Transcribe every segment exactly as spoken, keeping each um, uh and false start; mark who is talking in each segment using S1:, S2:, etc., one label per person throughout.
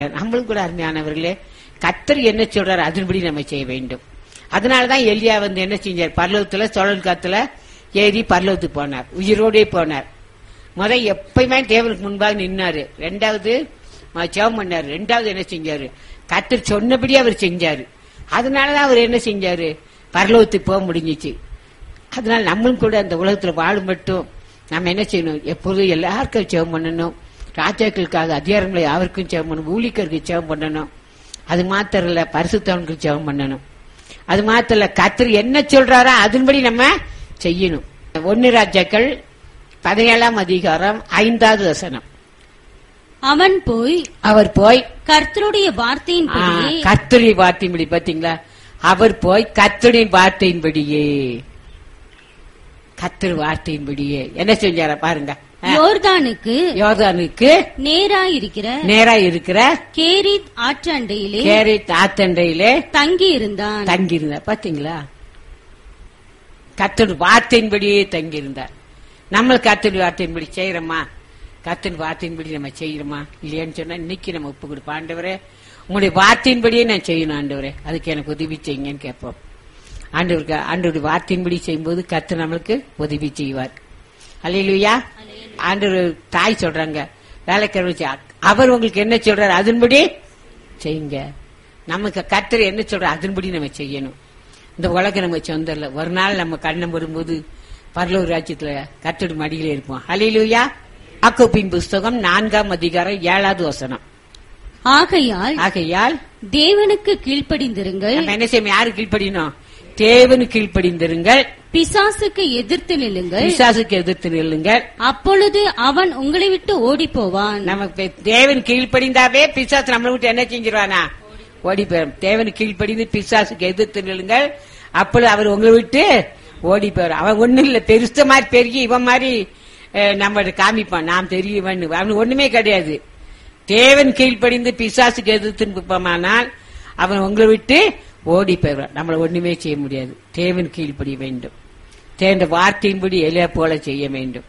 S1: நம்மளும் கூட அருமையானவர்களே, கர்த்தர் என்ன சொல்றாரு அதன்படி நம்ம செய்ய வேண்டும். அதனாலதான் எலியா வந்து என்ன செஞ்சார், பர்லோகத்துல சுழல் காத்துல ஏறி பர்லோகத்துக்கு போனார், உயிரோடே போனார். முத எப்பயுமே தேவனுக்கு முன்பாக நின்னாரு. ரெண்டாவது ஜெபம் பண்ணாரு. ரெண்டாவது என்ன செஞ்சாரு, கர்த்தர் சொன்னபடி அவர் செஞ்சாரு. அதனாலதான் அவர் என்ன செஞ்சாரு, பரலோகத்துக்கு போக முடிஞ்சிச்சு. அதனால நம்மளும் கூட அந்த உலகத்துல வாழும் மட்டும் நம்ம என்ன செய்யணும், எப்போதும் எல்லாருக்கும் ஜெபம் பண்ணணும். ராஜாக்களுக்காக அதிகாரங்களை யாருக்கும் ஜெபம் பண்ணணும், ஊழியர்களுக்கு ஜெபம் பண்ணணும். அது மாத்திரம் இல்ல, பரிசுத்தவனுக்கு ஜெபம் பண்ணணும். அது மாத்திரம் இல்ல, கர்த்தர் என்ன சொல்றாரோ அதன்படி நம்ம செய்யணும். ஒன்னு ராஜாக்கள் பதினேழாம் அதிகாரம் ஐந்தாவது வசனம்.
S2: அவன் போய்
S1: அவர் போய்
S2: கர்த்தருடைய வார்த்தையின்படியே
S1: கர்த்தருடைய வார்த்தையின்படி, பாத்தீங்களா, அவர் போய் கர்த்தருடைய வார்த்தையின்படியே கர்த்தர் வார்த்தையின்படியே என்ன செஞ்சார பாருங்க.
S2: யோர்தானுக்கு
S1: யோர்தானுக்கு
S2: நேராய் இருக்கிற
S1: நேராய் இருக்கிற
S2: கேரித் ஆற்றண்டையிலே
S1: கேரித் ஆற்றண்டையிலே
S2: தங்கி இருந்தான்
S1: தங்கி இருந்தார். பாத்தீங்களா, கர்த்தர் வார்த்தையின்படியே தங்கி இருந்தார். நம்ம கர்த்தர் வார்த்தையின்படி செய்யறோமா, கர்த்தர் வார்த்தையின்படி நம்ம செய்யறோமா இல்லையான்னு சொன்னா இன்னைக்கு நம்ம ஒப்பு கொடுப்போம். ஆண்டவரே, உங்களுடைய வார்த்தையின்படியே நான் செய்யணும் ஆண்டவரே, அதுக்கு எனக்கு உதவி செய்யுங்கன்னு கேட்போம். ஆண்டவருக்கு ஆண்டவருடைய வார்த்தையின்படி செய்யும்போது கர்த்தர் நம்மளுக்கு உதவி செய்வார். அல்லேலூயா. ஆண்டவர் தாய் சொல்றாங்க, வேலைக்காரர் அவர் உங்களுக்கு என்ன சொல்றாரு அதன்படி செய்யுங்க. நமக்கு கர்த்தர் என்ன சொல்றாரு அதன்படி நம்ம செய்யணும். இந்த உலகம் நம்ம சொந்தம் இல்ல. ஒரு நாள் நம்ம கண்ணம் வரும்போது பரலோக ராஜ்யத்துல கர்த்தர் மடியில இருப்போம். அல்லேலூயா. யாக்கோபின் புஸ்தகம் நான்காம் அதிகாரம் ஏழாவது வசனம்.
S2: ஆகையால்
S1: ஆகையால்
S2: தேவனுக்கு கீழ்ப்படிந்திருங்கள்.
S1: நம்ம என்ன செய்யணும், யாரு கீழ்ப்படினோம், தேவனுக்கு கீழ்ப்படிந்திருங்கள்.
S2: பிசாசுக்கு எதிர்த்து நில்லுங்கள்.
S1: பிசாசுக்கு எதிர்த்து நில்லுங்கள்.
S2: அப்பொழுது அவன் உங்களை விட்டு ஓடி போவான்.
S1: நமக்கு தேவன் கீழ்ப்படிந்தாவே பிசாசு நம்மளை விட்டு என்ன செஞ்சிருவானா, ஓடி போயிடும். தேவனுக்கு கீழ்ப்படிந்து பிசாசுக்கு எதிர்த்து நில்லுங்கள், அப்பொழுது அவர் உங்களை விட்டு ஓடி போயிடும். அவன் ஒண்ணும் இல்ல, பெருச மாதிரி பெருகி இவன் மாதிரி நம்ம காமிப்பான், நாம் தெரியவன். அவன் ஒண்ணுமே கிடையாது. தேவன் கீழ்ப்படிந்து பிசாசுக்கு எதிர்த்து நிற்பமானால் அவன் உங்களை விட்டு ஓடி போயிடுவான். நம்மள ஒண்ணுமே செய்ய முடியாது. தேவன் கீழ்ப்படிய வேண்டும். தேவன் வார்த்தையின்படி எலியா போல செய்ய வேண்டும்.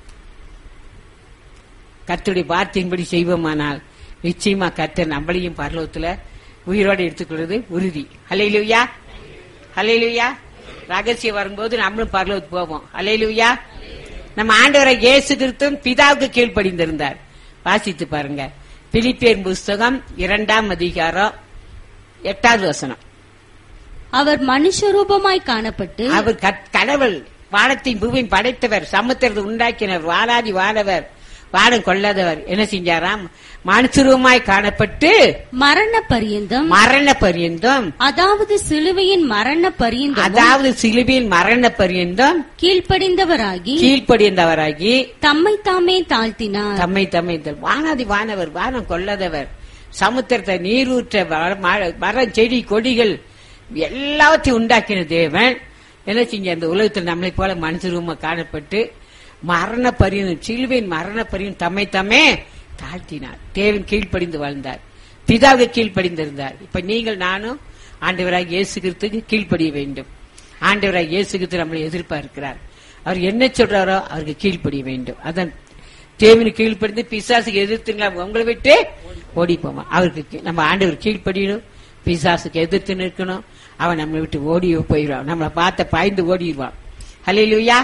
S1: கர்த்தருடைய வார்த்தையின்படி செய்வோமானால் நிச்சயமா கர்த்தர் நம்மளையும் பரலோகத்துல உயிரோடு எடுத்துக்கொள்வது உறுதி. அல்லேலூயா, அல்லேலூயா. ரகசியம் வரும்போது நம்மளும் பரலோகத்துக்கு போவோம். அல்லேலூயா. நம்ம ஆண்டவரை இயேசு கிறிஸ்துவும் பிதாவுக்கு கீழ்ப்படிந்திருந்தார். வாசித்து பாருங்க, பிலிப்பியர் புஸ்தகம் இரண்டாம் அதிகாரம் எட்டாவது வசனம்.
S2: அவர் மனுஷ ரூபமாய் காணப்பட்டு,
S1: அவர் கடவுள், வானத்தின் பூமியின் படைத்தவர், சமுத்திரத்தை உண்டாக்கினவர், வானாதி வானவர், வானம் கொள்ளாதவர். என்ன செஞ்சாராம், மனுஷரூபமாய் காணப்பட்டு
S2: மரண பரியந்தம்
S1: மரண பரியந்தம்
S2: அதாவது சிலுவையின் மரண பரியந்தம்
S1: அதாவது சிலுவையின் மரண பரியந்தம்
S2: கீழ்ப்படிந்தவராகி
S1: கீழ்ப்படிந்தவராகி
S2: தம்மை தாமே தாழ்த்தினார்.
S1: தம்மை தம்மை வானாதி வானவர், வானம் கொள்ளாதவர், சமுத்திரத்தை நீரூற்ற மரம் செடி கொடிகள் எல்லாத்தையும் உண்டாக்கின தேவன் என்ன செஞ்ச, அந்த உலகத்தில் நம்மளை போல மனுஷரூபமா காணப்பட்டு மரண பரியந்தம், சிலுவையின் மரண பரியந்தம் தம்மை தம்மே தாழ்த்தினார். தேவன் கீழ்ப்படிந்து வாழ்ந்தார், பிதாவுக்கு கீழ்ப்படிந்திருந்தார். இப்ப நீங்கள் நானும் ஆண்டவராக இயேசு கிறிஸ்துவுக்கு கீழ்ப்படிய வேண்டும். ஆண்டவராக இயேசு கிறிஸ்து நம்மளை எதிர்பார்க்கிறார். அவர் என்ன சொல்றாரோ அவருக்கு கீழ்ப்படிய வேண்டும். அதான் தேவனுக்கு கீழ்ப்படிந்து பிசாசுக்கு எதிர்த்துங்களா உங்களை விட்டு ஓடி போவான். அவருக்கு நம்ம ஆண்டவர் கீழ்ப்படியணும், பிசாசுக்கு எதிர்த்து நிற்கணும். அவன் நம்மளை விட்டு ஓடி போயிடுவான், நம்மளை பார்த்த பாய்ந்து ஓடிடுவான். ஹல்லேலூயா.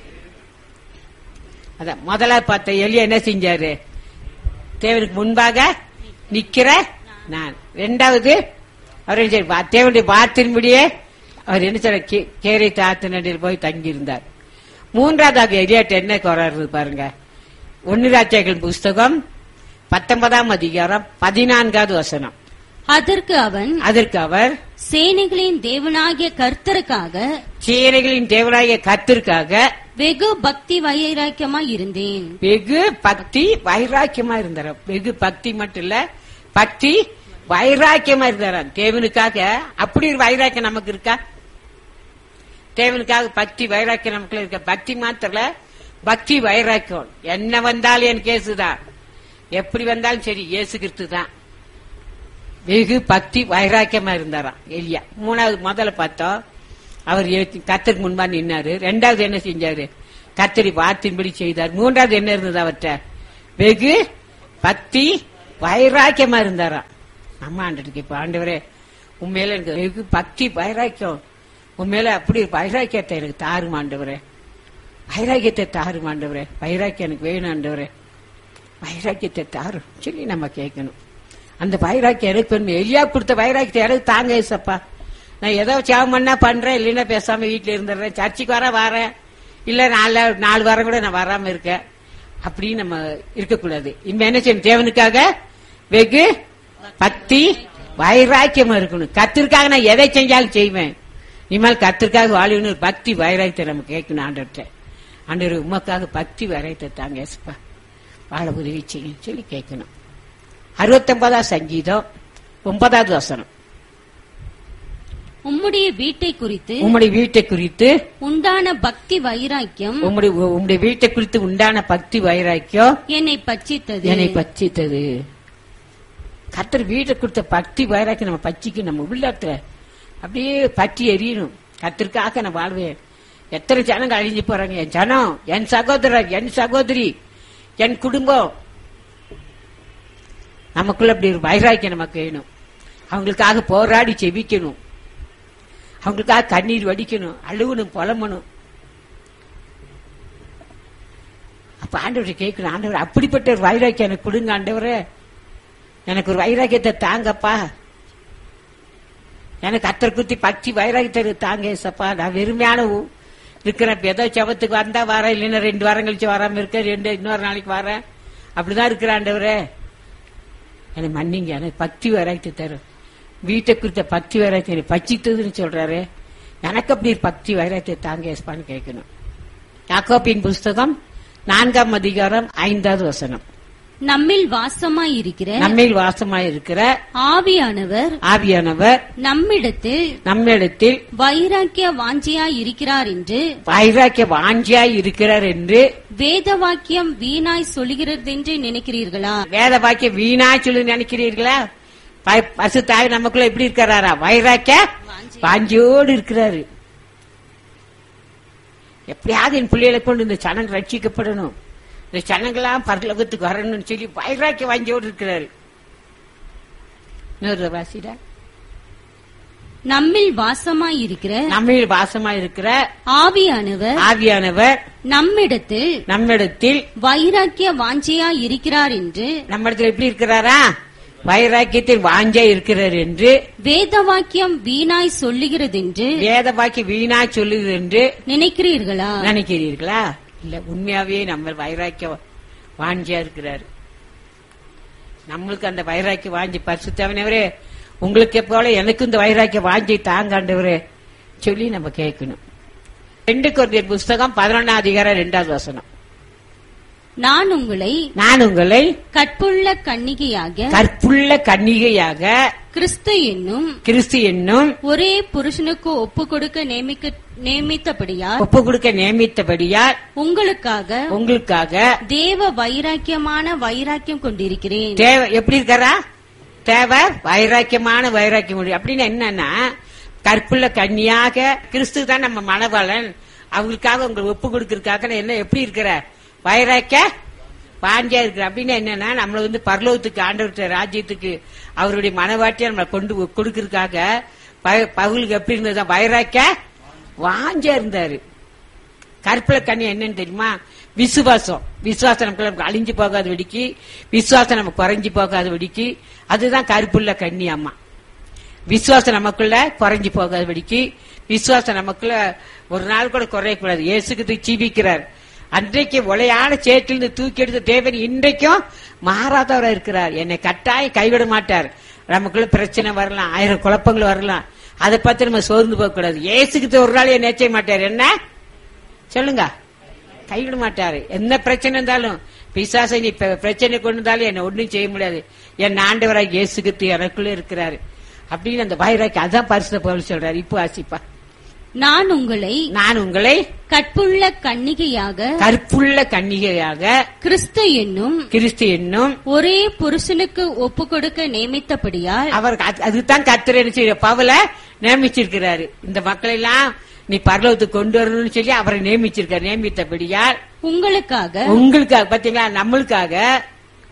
S1: அதான் முதலாவது பார்த்த எலியா என்ன செஞ்சாரு, தேவனுக்கு முன்பாக நிக்கிற நான். இரண்டாவது அவர் தேவனுடைய வார்த்தையின்படியே அவர் என்ன சொல்ற, கேரை தாத்து நடில் போய் தங்கி இருந்தார். மூன்றாவது எலியாட்ட என்ன குறாரு பாருங்க, ஒன்னு ராஜாக்கள் புஸ்தகம் பத்தொன்பதாம் அதிகாரம் பதினான்காவது வசனம்.
S2: அதற்கு அவன்
S1: அதற்கு அவர்
S2: சேனைகளின் தேவனாகிய கர்த்தருக்காக
S1: சேனைகளின் தேவனாகிய கர்த்தருக்காக
S2: வெகு பக்தி வைராக்கியமாய் இருந்தேன்.
S1: வெகு பக்தி வைராக்கியமா இருந்தார். வெகு பக்தி மட்டும் இல்ல, பக்தி வைராக்கியமா இருந்தார் தேவனுக்காக. அப்படி ஒரு வைராக்கியம் நமக்கு இருக்கா? தேவனுக்காக பக்தி வைராக்கியம் நமக்குள்ள இருக்க. பக்தி மாத்திரல, பக்தி வைராக்கியம். என்ன வந்தாலும் என் கேசுதான், எப்படி வந்தாலும் சரி இயேசு கிறிஸ்து தான். வெகு பக்தி வைராக்கியமா இருந்தாராம் எலியா. மூணாவது முதல்ல பார்த்தோம், அவர் கர்த்தருக்கு முன்பா நின்னாரு. ரெண்டாவது என்ன செஞ்சாரு, கர்த்தரை வார்த்தையின்படி செய்தார். மூன்றாவது என்ன இருந்தது அவர்கிட்ட, வெகு பக்தி வைராக்கியமா இருந்தாராம். நம்ம ஆண்டுக்கு இப்ப ஆண்டவரே உண்மையில எனக்கு பக்தி வைராக்கியம் உண்மையில அப்படி வைராக்கியத்தை எனக்கு தாரும் ஆண்டவரே, வைராக்கியத்தை தாரும் ஆண்டவரே, வைராக்கியம் எனக்கு வேணும் ஆண்டவரே, வைராக்கியத்தை தாரும் சொல்லி நம்ம கேட்கணும். அந்த வைராக்கியம் எனக்கு வேணும். எலியா கொடுத்த வைராக்கியத்தை எனக்கு தாங்க ஏசப்பா. நான் ஏதோ சேவம் பண்ணா பண்றேன், இல்லைன்னா பேசாம வீட்டுல இருந்துடுறேன், சர்ச்சுக்கு வர வரேன், இல்ல நாலு நாலு வாரம் கூட நான் வராம இருக்கேன், அப்படின்னு நம்ம இருக்கக்கூடாது. இனிமே என்ன செய்யணும்? தேவனுக்காக வெகு பக்தி வைராக்கியமா இருக்கணும். கத்திற்காக நான் எதை செஞ்சாலும் செய்வேன். இனிமேல் கத்திற்காக வாழணும். பக்தி வைராக்கியத்தை நம்ம கேட்கணும் ஆண்டவர்கிட்ட. ஆண்டவர் உமக்காக பக்தி வைராக்கியத்தை தாங்க ஏசப்பா, வாழ உதவி செய்யும் சொல்லி கேட்கணும். அறுபத்தி ஒன்பதாம் சங்கீதம் ஒன்பதாவது வசனம்.
S2: உம்முடைய வீட்டை குறித்து
S1: உம்முடைய வீட்டை குறித்து
S2: உண்டான பக்தி வைராக்கியம்
S1: உம்முடைய உம்முடைய வீட்டை குறித்து உண்டான பக்தி வைராக்கியம்
S2: என்னை பட்சித்தது
S1: என்னை பட்சித்தது. கர்த்தர் வீட்டை கொடுத்த பக்தி வைராக்கியம் நம்ம பச்சிக்கு நம்ம உள்ளத்துல அப்படியே பற்றி எரியணும். கர்த்தருக்காக நான் வாழ்வேன். எத்தனை ஜனங்க அழிஞ்சு போறாங்க. என் ஜனம், என் சகோதரர், என் சகோதரி, என் குடும்பம், நமக்குள்ள அப்படி ஒரு வைராக்கியம் நமக்கு வேணும். அவங்களுக்காக போராடி செபிக்கணும், அவங்களுக்காக கண்ணீர் வடிக்கணும், அழுகணும், புலம்பணும். அப்ப ஆண்டவரை கேட்கணும், ஆண்டவர் அப்படிப்பட்ட ஒரு வைராக்கியம் எனக்கு கொடுங்க ஆண்டவரே, எனக்கு ஒரு வைராக்கியத்தை தாங்கப்பா, எனக்கு அத்தனை குத்தி பக்தி வைராக்கியத்தை தாங்க ஏசப்பா. நான் வெறுமையான இருக்கிறேன். ஏதோ செவத்துக்கு வந்தா வரேன், இல்லைன்னா ரெண்டு வாரம் கழிச்சு வராம இருக்கேன், ரெண்டு இன்னொரு நாளைக்கு வரேன், அப்படிதான் இருக்கிற ஆண்டவரே, எனக்கு மன்னிங்க, எனக்கு பக்தி வைராக்கியத்தை தரும். வீட்டை குறித்த பக்தி வைராக்கியத்தை பச்சித்ததுன்னு சொல்றாரு. எனக்கு அப்படி பக்தி வைராக்கியத்தை தாங்க ஏசப்பான்னு கேட்கணும். யாக்கோபின் புஸ்தகம் நான்காம் அதிகாரம் ஐந்தாவது வசனம்.
S2: நம்மில் வாசமாய் இருக்கிற
S1: நம்மில் வாசமாய் இருக்கிற
S2: ஆவியானவர்
S1: ஆவியானவர்
S2: நம்மிடத்தில்
S1: நம்மிடத்தில்
S2: வைராக்கிய வாஞ்சியாய் இருக்கிறார் என்று
S1: வைராக்கிய வாஞ்சியாய் இருக்கிறார் என்று
S2: வேத வாக்கியம் வீணாய் சொல்லுகிறதென்று நினைக்கிறீர்களா?
S1: வேத வாக்கியம் வீணாய் சொல்லி நினைக்கிறீர்களா? பசுத்தாய் நமக்குள்ள எப்படி இருக்கிறாரா? வைராக்கிய வாஞ்சியோடு இருக்கிறாரு. எப்படியாவது என் பிள்ளைகளை கொண்டு இந்த சனங்கள் ரட்சிக்கப்படணும், இந்த சனங்களாம் பரலோகத்துக்கு வரணும்னு சொல்லி வைராக்கிய வாஞ்சியோடு இருக்கிறாரு. இன்னொரு வாசிடா.
S2: நம்மில் வாசமாய் இருக்கிற
S1: நம்மில் வாசமாய் இருக்கிற
S2: ஆவியானவர்
S1: ஆவியானவர்
S2: நம்மிடத்தில்
S1: நம்மிடத்தில்
S2: வைராக்கிய வாஞ்சியாய் இருக்கிறார் என்று
S1: நம்மிடத்தில் எப்படி இருக்கிறாரா? வைராக்கியத்தில் வாஞ்சா இருக்கிறார் என்று
S2: வேத வாக்கியம் வீணாய் சொல்லுகிறதென்று
S1: வேத வாக்கியம் வீணாய் சொல்லுகிறது என்று
S2: நினைக்கிறீர்களா?
S1: நினைக்கிறீர்களா? இல்ல, உண்மையாவே நம்ம வைராக்கிய வாஞ்சியா இருக்கிறாரு. நம்மளுக்கு அந்த வைராக்கிய வாஞ்சி பரிசுத்தவனவரே, உங்களுக்கு போல எனக்கு இந்த வைராக்கிய வாஞ்சி தாங்காண்டவரே சொல்லி நம்ம கேட்கணும். ரெண்டு கொரிந்தியர் புஸ்தகம் பதினொன்னாம் அதிகாரம் இரண்டாவது வசனம்.
S2: நான் உங்களை
S1: நான் உங்களை
S2: கற்புள்ள கன்னிகையாக
S1: கற்புள்ள கன்னிகையாக
S2: கிறிஸ்து என்னும்
S1: கிறிஸ்து என்னும்
S2: ஒரே புருஷனுக்கு ஒப்பு கொடுக்க நியமிக்க நியமித்தபடியால்
S1: ஒப்பு கொடுக்க நியமித்தபடியால்
S2: உங்களுக்காக
S1: உங்களுக்காக
S2: தேவ வைராக்கியமான வைராக்கியம் கொண்டிருக்கிறேன்.
S1: தேவ எப்படி இருக்கிறா? தேவ வைராக்கியமான வைராக்கியம் கொண்டு. அப்படின்னு என்னன்னா, கற்புள்ள கன்னியாக கிறிஸ்து தான் நம்ம மணவாளன், அவங்களுக்காக உங்களுக்கு ஒப்பு கொடுக்கறதுக்காக என்ன எப்படி இருக்கிற? வைராக்கிய வாஞ்சியா இருக்கிற. அப்படின்னு என்னன்னா, நம்மள வந்து பரலோகத்துக்கு ஆண்டவர்கிட்ட ராஜ்யத்துக்கு அவருடைய மனவாட்டியா நம்மளை கொண்டு கொடுக்கறதுக்காக பவுலுக்கு எப்படி இருந்தது? வைராக்கிய வாஞ்சியா இருந்தாரு. கற்புள்ள கண்ணி என்னன்னு தெரியுமா? விசுவாசம். விசுவாசம் நமக்கு அழிஞ்சு போகாத வெடிக்கு, விசுவாசம் நம்ம குறைஞ்சு போகாத வெடிக்கு, அதுதான் கற்புள்ள கண்ணி அம்மா. விசுவாசம் நமக்குள்ள குறைஞ்சு போகாத வெடிக்கு, விசுவாசம் நமக்குள்ள ஒரு நாள் கூட குறையக்கூடாது. இயேசுக்கு ஜீவிக்கிறார். அன்றைக்கு ஒலையான சேற்றிலிருந்து தூக்கி எடுத்த தேவன் இன்றைக்கும் மாறாதவராக இருக்கிறார். என்னை கட்டாயம் கைவிட மாட்டார். நமக்குள்ள பிரச்சனை வரலாம், ஆயிரம் குழப்பங்கள் வரலாம், அதை பத்தி நம்ம சோர்ந்து போக கூடாது. இயேசுக்கு ஒரு நாள் என்ன செய்ய மாட்டார். என்ன சொல்லுங்க? கைவிட மாட்டாரு. என்ன பிரச்சனை இருந்தாலும், பிசாசை நீ பிரச்சனை கொண்டு இருந்தாலும் என்ன ஒன்னும் செய்ய முடியாது. என் ஆண்டவராக இயேசுக்கு எனக்குள்ள இருக்கிறாரு அப்படின்னு அந்த வைராக்கியம். அதான் பரிசுத்த பவுல் சொல்றாரு. இப்போ ஆசிப்பா.
S2: நான் உங்களை
S1: நான் உங்களை
S2: கற்புள்ள கன்னிகையாக
S1: கற்புள்ள கன்னிகையாக
S2: கிறிஸ்து என்னும்
S1: கிறிஸ்து என்னும்
S2: ஒரே புருஷனுக்கு ஒப்பு கொடுக்க நியமித்தபடியால்
S1: அவர் அதுதான் கர்த்தர் என்ன செய்ய பவுல நியமிச்சிருக்கிறாரு. இந்த மக்களை எல்லாம் நீ பரலோகத்துக்கு கொண்டு வரணும்னு சொல்லி அவரை நியமிச்சிருக்காரு. நியமித்தபடியால்
S2: உங்களுக்காக
S1: உங்களுக்காக பாத்தீங்களா, நம்மளுக்காக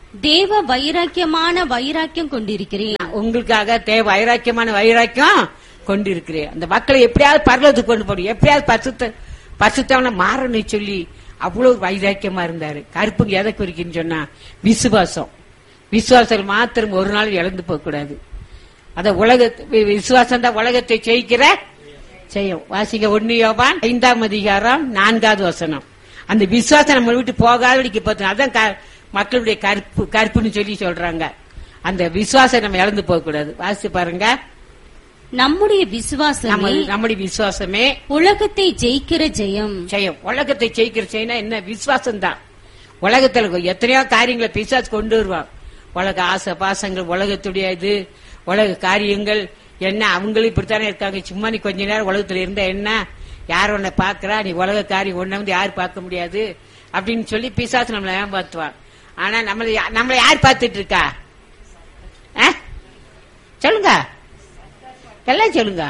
S2: தேவ வைராக்கியமான வைராக்கியம் கொண்டிருக்கிறேன்.
S1: உங்களுக்காக தேவ வைராக்கியமான வைராக்கியம் கொண்டிருக்கிறேன். அந்த மக்களை எப்படியாவது பரலோகத்துக்கு கொண்டு போடும், எப்படியாவது பரிசுத்த பரிசுத்தவனை மாறன்னு சொல்லி அவ்வளவு வைராக்கியமா இருந்தாரு. கருப்புங்க எதை குறிக்குன்னு சொன்னா விசுவாசம். விசுவாசம் மாத்திரம் ஒரு நாள் இழந்து போக கூடாது. அத உலக விசுவாசம் தான் உலகத்தை ஜெயிக்கிற செய்யும். வாசிங்க ஒன்னு யோவான் ஐந்தாம் அதிகாரம் நான்காவது வசனம். அந்த விசுவாசம் நம்ம விட்டு போகாதபடிக்கு பார்த்தோம். அதான் மக்களுடைய கருப்பு கருப்புன்னு சொல்லி சொல்றாங்க. அந்த விசுவாசம் நம்ம இழந்து போக கூடாது. வாசிச்சு பாருங்க.
S2: நம்முடைய விசுவாசம்
S1: நம்முடைய விசுவாசமே
S2: உலகத்தை ஜெயிக்கிற ஜெயம்.
S1: ஜெயம் உலகத்தை ஜெயிக்கிற ஜெயம் என்ன? விசுவாசம் தான். உலகத்துல எத்தனையோ காரியங்களை பிசாசு கொண்டு வருவான். உலக ஆசை பாசங்கள், உலகத்துடைய இது, உலக காரியங்கள் என்ன, அவங்களும் இப்படித்தானே இருக்காங்க. சும்மா நீ கொஞ்ச நேரம் உலகத்துல இருந்தா என்ன, யார் உன்னை பாக்குறா, நீ உலக காரியம் ஒன்ன வந்து யாரு பார்க்க முடியாது அப்படின்னு சொல்லி பிசாசு நம்மளை ஏமாத்துவான். ஆனா நம்மள நம்மள யார் பார்த்துட்டு இருக்கா? சொல்லுங்க, எல்லாம் சொல்லுங்க.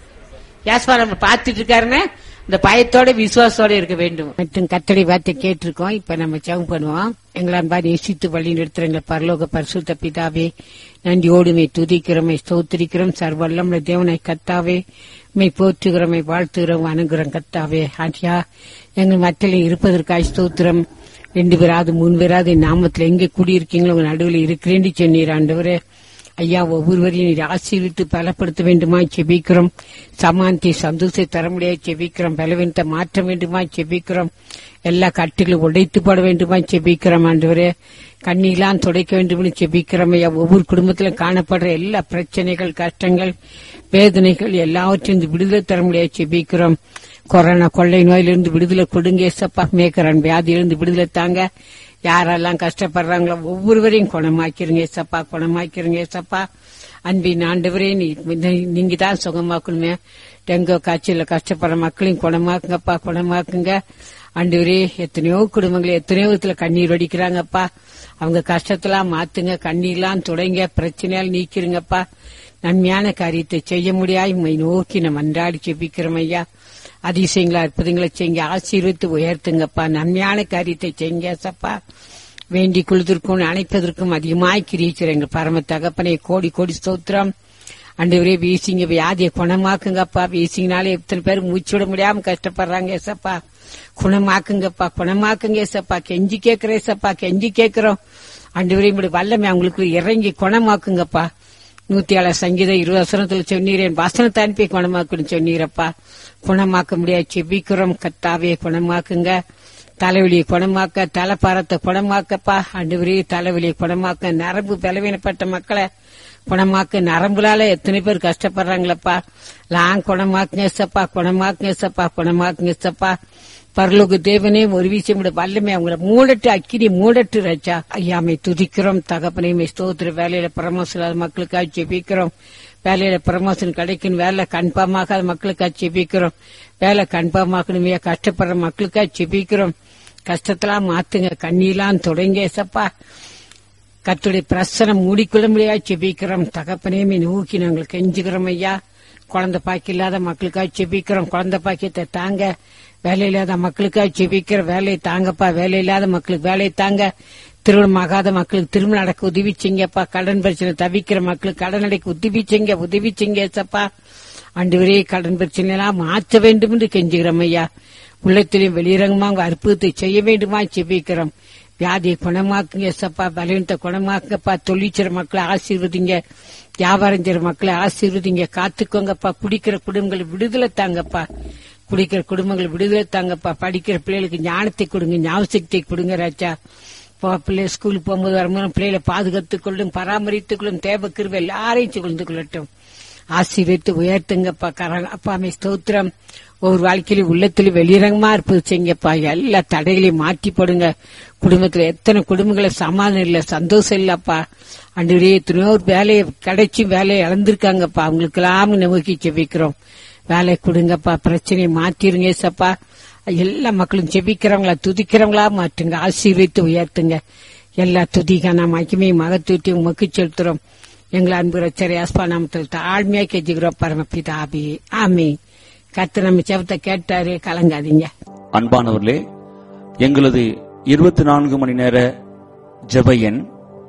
S1: யாஸ்பா நம்ம பார்த்துட்டு இருக்காருன்னு இந்த பயத்தோட விசுவாசத்தோட இருக்க வேண்டும். மற்றும் கர்த்தருடைய வார்த்தை கேட்டிருக்கோம். இப்ப நம்ம ஜெபம் பண்ணுவோம். எங்களான் பாதி நேசித்து வழி நிறுத்துறங்க பரலோக பரிசுத்த பிதாவே, நன்றியோடுமை துதிக்கிறோமை ஸ்தோத்திரிக்கிறோம். சர்வல்லமுள்ள தேவனை கர்த்தாவே, மை போற்றுகிறோமை வாழ்த்துகிறோம் வணங்குகிறோம் கர்த்தாவே. ஆண்டியா எங்கள் மத்தியில இருப்பதற்காக ஸ்தோத்திரம். ரெண்டு பேராது மூணு பேராது நாமத்துல எங்க கூடியிருக்கீங்களோ உங்க நடுவில் இருக்கிறேன்னு சொன்னீர் ஆண்டவரே. ஐயா, ஒவ்வொருவரையும் நீர் ஆசீர்வித்து பலப்படுத்த வேண்டுமா செபிக்கிறோம். சமானத்தை சந்தோஷத்தை தர முடியாது செபிக்கிறோம். பலவீனத்தை மாற்ற வேண்டுமா செபிக்கிறோம். எல்லா கட்டுகளும் உடைத்து போட வேண்டுமா செபிக்கிறோம் ஆண்டவரே. கண்ணீலாம் துடைக்க வேண்டும் செபிக்கிறோம். ஐயா, ஒவ்வொரு குடும்பத்திலும் காணப்படுற எல்லா பிரச்சனைகள், கஷ்டங்கள், வேதனைகள் எல்லாவற்றையும் விடுதலை தர முடியாது செபிக்கிறோம். கொரோனா கொள்ளை நோயிலிருந்து விடுதலை கொடுங்க ஏசப்பா. மேக்கரன் வியாதியிலிருந்து விடுதலை தாங்க. யாரெல்லாம் கஷ்டப்படுறாங்களோ ஒவ்வொருவரையும் குணமாக்கிருங்க ஏசப்பா, குணமாக்கிருங்க ஏசப்பா. அன்பின் ஆண்டவரே, நீங்க தான் சுகமாக்கணுமே. டெங்கு காய்ச்சல கஷ்டப்படுற மக்களையும் குணமாக்குங்கப்பா, குணமாக்குங்க ஆண்டவரே. எத்தனையோ குடும்பங்கள் எத்தனையோ விதத்துல கண்ணீர் வடிக்கிறாங்கப்பா. அவங்க கஷ்டத்தெல்லாம் மாத்துங்க, கண்ணீர்லாம் துடைங்க, பிரச்சனையால் நீக்கிருங்கப்பா. நன்மையான காரியத்தை செய்ய முடியாது உண்மை நோக்கி நம்ம அன்றாடி செபிக்கிறோம் ஐயா. அதிசயங்களா அற்புதங்களை செய்யுங்க, ஆசீர்வித்து உயர்த்துங்கப்பா. நன்மையான காரியத்தை செய்யுங்க சப்பா. வேண்டிக் கொள்வதற்கும் அணைப்பதற்கும் அதிகமாய் கிரிச்சிரு எங்க பரம தகப்பனை கோடி கோடி ஸ்தோத்திரம். ஆண்டவரே, வீசிங்க வியாதியை குணமாக்குங்கப்பா. வீசிங்கனாலே எத்தனை பேர் மூச்சு விட முடியாம கஷ்டப்படுறாங்க ஏசப்பா. குணமாக்குங்கப்பா, குணமாக்குங்க ஏசப்பா. கெஞ்சி கேட்கிறேன் ஏசப்பா, கெஞ்சி கேட்கிறோம் ஆண்டவரே. இப்படி வல்லமை அவங்களுக்கு இறங்கி குணமாக்குங்கப்பா. நூத்தி ஏழு சங்கீதம் இருபது வசனத்துல சொன்னீரேன், வசனத்தை அனுப்பி குணமாக்குன்னு சொன்னீரப்பா. குணமாக்க முடியாது செபிக்கிறோம் கர்த்தாவே, குணமாக்குங்க. தலைவலியை குணமாக்க, தலைப்பாரத்தை குணமாக்கப்பா. ஆண்டவரே, தலைவலியை குணமாக்க, நரம்பு பலவீனப்பட்ட மக்களை குணமாக்க. நரம்புலால எத்தனை பேர் கஷ்டப்படுறாங்களப்பா. லாங் குணமாக்குங்க சப்பா, குணமாக்குங்க சப்பா, குணமாக்குங்க சப்பா. பரலோக தேவனே, ஒரு விஷயம் வல்லமே அவங்கள மூடட்டு, அக்கினி மூடட்டு ரச்சா. ஐயாமை துதிக்கிறோம் தகப்பனையுமே ஸ்தோத்திர. வேலையில பிரமோஷன் மக்களுக்காக ஜெபிக்கிறோம். வேலையில பிரமோஷன் கிடைக்கும், வேலை கன்ஃபார்மாக மக்களுக்காக ஜெபிக்கிறோம். வேலை கன்ஃபார்மாக்கணுமே, கஷ்டப்படுற மக்களுக்காக ஜெபிக்கிறோம். கஷ்டத்தெல்லாம் மாத்துங்க, கண்ணீலாம் தொடங்க சப்பா. கர்த்தருடைய பிரசனம் மூடிக்கொள்ள முடியாது ஜெபிக்கிறோம் தகப்பனையுமே நோக்கி நாங்கள் கெஞ்சுக்கிறோம் ஐயா. குழந்தை பாக்கி இல்லாத மக்களுக்காக ஜெபிக்கிறோம், குழந்தை பாக்கியத்தை தாங்க. வேலை இல்லாத மக்களுக்காக ஜெபிக்கிற, வேலையை தாங்கப்பா. வேலை இல்லாத மக்களுக்கு வேலையை தாங்க. திருமணம் ஆகாத மக்களுக்கு திருமணம் நடக்க உதவி செய்யுங்கப்பா. கடன் பிரச்சனை தவிக்கிற மக்களுக்கு கடன் அடைக்க உதவி செய்யுங்க, உதவி செய்யுங்க ஏசப்பா. ஆண்டவரே, கடன் பிரச்சனை எல்லாம் மாற்ற வேண்டும் என்று கெஞ்சுகிறோம் ஐயா. உள்ளத்திலையும் வெளியிறங்கமா உங்க அற்புதத்தை செய்ய வேண்டுமா ஜெபிக்கிறோம். வியாதியை குணமாக்குங்க ஏசப்பா, பலவீனத்தை குணமாக்குங்கப்பா. தொழிற்சிற மக்களை ஆசீர்வதிங்க, வியாபாரம் செய்யற மக்களை ஆசீர்வதிங்க, காத்துக்கோங்கப்பா. குடிக்கிற குடும்பங்களை விடுதலை தாங்கப்பா, குடிக்கிற குடும்பங்களை விடுதலை தாங்கப்பா. படிக்கிற பிள்ளைகளுக்கு ஞானத்தை கொடுங்க, ஞாபகத்தை கொடுங்க ராஜா. பிள்ளை ஸ்கூலுக்கு போகும்போது வரும்போது பிள்ளைகளை பாதுகாத்துக் கொள்ளும், பராமரித்துக் கொள்ளும். தேவ கிருபை எல்லாரையும் கொண்டு கொள்ளட்டும். ஆசீர்வதித்து உயர்த்துங்கப்பா. அப்பாமே ஸ்தோத்திரம். ஒவ்வொரு வாழ்க்கையிலும் உள்ளத்திலும் வெளியிறங்கமா இருப்பது செய்யுங்கப்பா. எல்லா தடைகளையும் மாற்றி போடுங்க. குடும்பத்துல எத்தனை குடும்பங்களை சமாதானம் இல்ல, சந்தோஷம் இல்லப்பா. அன்றைய எத்தனையோ வேலையை கிடைச்சி வேலையை இழந்திருக்காங்கப்பா. அவங்களுக்கு எல்லாம் நோக்கி ஜெபிக்கிறோம். வேலை கொடுங்கப்பா, பிரச்சனையை மாத்திருங்க ஏசப்பா. எல்லா மக்களும் ஜெபிக்கிறவங்களா துதிக்கிறவங்களா மாற்றுங்க, ஆசீர்வித்து உயர்த்துங்க. எல்லா துதிக்கான மகிமையும் மகத்துவத்தையும் உமக்கு செலுத்துறோம். எங்களை அன்பு ரட்சகர் யாஸ்பா நாமத்தில் தாழ்மையா கெஞ்சுகிறோம் பரமபிதாவே, ஆமென். கர்த்தர் நம்ம ஜெபத்தை கேட்டாரு, கலங்காதீங்க.
S3: அன்பானவர்களே, எங்களது இருபத்தி நான்கு மணி நேர ஜெப எண்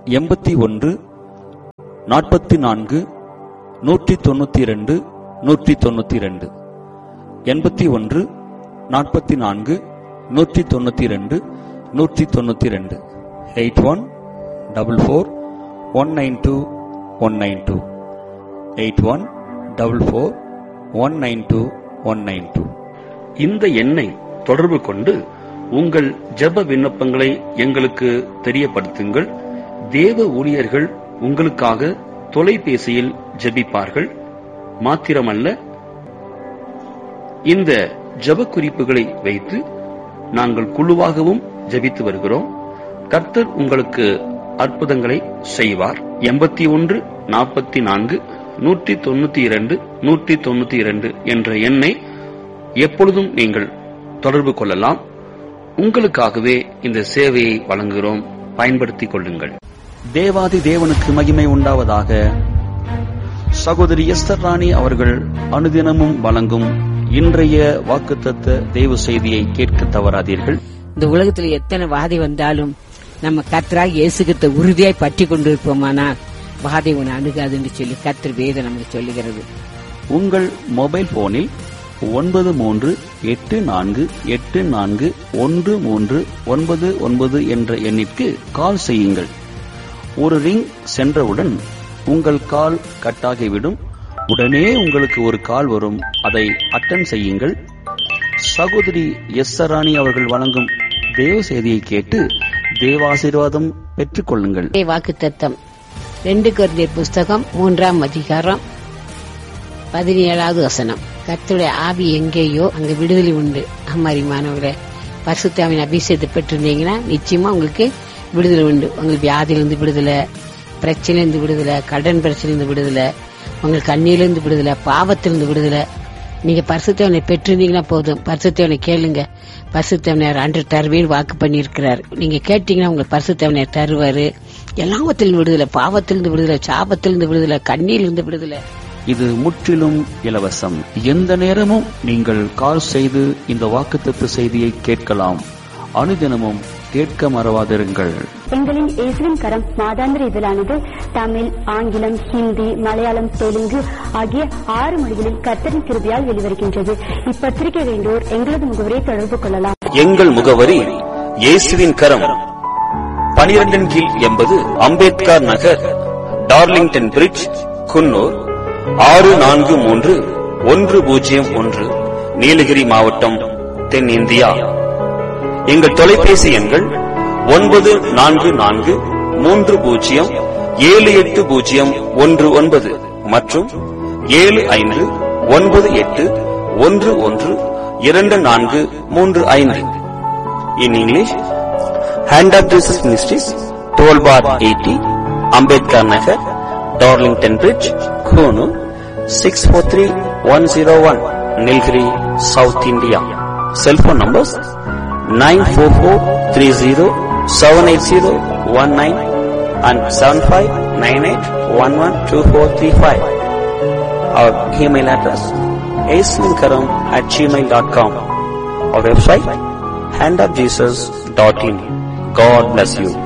S3: எண்பத்தி ஒன்று நாற்பத்தி நான்கு நூற்றி தொண்ணூத்தி இரண்டு நூற்றி தொண்ணூத்தி இரண்டு எண்பத்தி ஒன்று நாற்பத்தி நான்கு நூற்றி தொண்ணூத்தி இரண்டு நூற்றி தொண்ணூத்தி இரண்டு eight one double four one nine two one nine two eight one double four one nine two one nine two.
S4: இந்த எண்ணை தொடர்பு கொண்டு உங்கள் ஜெப விண்ணப்பங்களை எங்களுக்கு தெரியப்படுத்துங்கள். தேவ ஊழியர்கள் உங்களுக்காக தொலைபேசியில் ஜெபிப்பார்கள். மாத்திரமல்ல, இந்த ஜெப குறிப்புகளை வைத்து நாங்கள் குழுவாகவும் ஜெபித்து வருகிறோம். கர்த்தர் உங்களுக்கு அற்புதங்களை செய்வார். எண்பத்தி ஒன்று நாற்பத்தி நான்கு நூற்றி தொண்ணூத்தி இரண்டு நூற்றி தொண்ணூத்தி இரண்டு என்ற எண்ணை எப்பொழுதும் நீங்கள் தொடர்பு கொள்ளலாம். உங்களுக்காகவே இந்த சேவையை வழங்குகிறோம். பயன்படுத்திக் கொள்ளுங்கள்.
S3: தேவாதி தேவனுக்கு மகிமை உண்டாவதாக. சகோதரி எஸ்தர் ராணி அவர்கள் அனுதினமும் வழங்கும் இன்றைய வாக்குத்தத்த தேவ செய்தியை கேட்க தவறாதீர்கள்.
S1: இந்த உலகத்துல எத்தனை வாதை வந்தாலும் நம்ம கர்த்தராகிய இயேசு கிறிஸ்துவை உறுதியாய் பற்றி கொண்டிருப்போமானால் வாதை உன்னை அணுகாதுன்னு சொல்லி கர்த்தர் வேதம் நமக்கு சொல்லுகிறது.
S3: உங்கள் மொபைல் போனில் ஒன்பது மூன்று எட்டு நான்கு எட்டு நான்கு ஒன்று மூன்று ஒன்பது ஒன்பது என்ற எண்ணிற்கு கால் செய்யுங்கள். ஒரு ரிங் சென்றவுடன் உங்கள் கால் கட்டாகிவிடும். உடனே உங்களுக்கு ஒரு கால் வரும். அதை அட்டெண்ட் செய்யுங்கள். சகோதரி எஸ் ராணி அவர்கள் வழங்கும் தேவ செய்தியை கேட்டு தேவாசீர்வாதம் பெற்றுக் கொள்ளுங்கள்.
S1: வாக்குத்தத்தம் ரெண்டு கொரிந்தியர் புஸ்தகம் மூன்றாம் அதிகாரம் பதினேழாவது வசனம். கர்த்தருடைய ஆவி எங்கேயோ அங்க விடுதலை உண்டு. அம்மாரிமானவர்களே, பரிசுத்தாவின் அபிஷேகத்தை பெற்றிருந்தீங்கன்னா நிச்சயமா உங்களுக்கு விடுதலை உண்டு. உங்களுக்கு வியாதியிலிருந்து விடுதலை, பிரச்சனையிலிருந்து விடுதலை, கடன் பிரச்சனையிலிருந்து விடுதலை, உங்களுக்கு கண்ணியிலிருந்து விடுதலை, பாவத்திலிருந்து விடுதலை. நீங்க பரிசுத்தவனை பெற்றிருந்தீங்கன்னா போதும். பரிசுத்தவனை கேளுங்க. பரிசுத்தவனையார் அன்று தருவேன்னு வாக்கு பண்ணி இருக்கிறார். நீங்க கேட்டீங்கன்னா உங்களுக்கு பரிசுத்தவனையார் தருவாரு. எல்லாவத்திலிருந்து விடுதலை, பாவத்திலிருந்து விடுதலை, சாபத்திலிருந்து விடுதலை, கண்ணியிலிருந்து விடுதலை.
S3: இது முற்றிலும் இலவசம். எந்த நேரமும் நீங்கள் கால் செய்து இந்த வாக்குத்தத்த செய்தியை கேட்கலாம். அனுதினமும் கேட்க மறவாதிருங்கள்.
S5: எங்களின் இயேசுவின் கரம் மாதாந்திர இதழானது தமிழ், ஆங்கிலம், ஹிந்தி, மலையாளம், தெலுங்கு ஆகிய ஆறு மொழிகளில் கர்த்தரின் கிருபையால் வெளிவருகின்றது. இப்பத்திரிகை வேண்டோர் எங்களது முகவரியை தொடர்பு கொள்ளலாம்.
S3: எங்கள் முகவரி இயேசுவின் கரம், பனிரெண்டின் கீழ் எண்பது அம்பேத்கர் நகர், டார்லிங்டன் பிரிட்ஜ், குன்னூர் ஆறு நான்கு மூன்று ஒன்று பூஜ்ஜியம் ஒன்று, நீலகிரி மாவட்டம், தென் இந்தியா. எங்கள் தொலைபேசி எண்கள் ஒன்பது நான்கு நான்கு மூன்று பூஜ்ஜியம் ஏழு எட்டு பூஜ்ஜியம் ஒன்று ஒன்பது மற்றும் ஏழு ஐந்து ஒன்பது எட்டு ஒன்று ஒன்று இரண்டு நான்கு மூன்று ஐந்து. In English, hand of Jesus ministries, twelve bar eighty, Ambedkar Nagar, Darlington bridge, Coonoor six four three one zero one, Nilgiri, south India. Cellphone numbers nine four four three zero seven eight zero one nine and seven five nine eight one one two four three five. Our email address aislinkaram at gmail dot com. Our website hand of jesus dot in. God bless you.